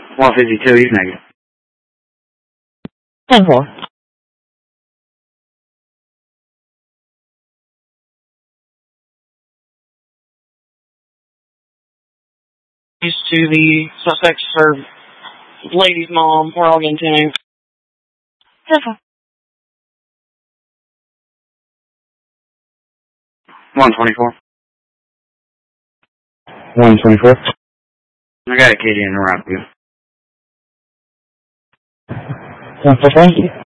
152, he's negative. 10-4. To the suspects or lady's mom. We're all getting 10. 10-4. 124. 124. I got it, Katie, interrupt you. 10-4, thank you.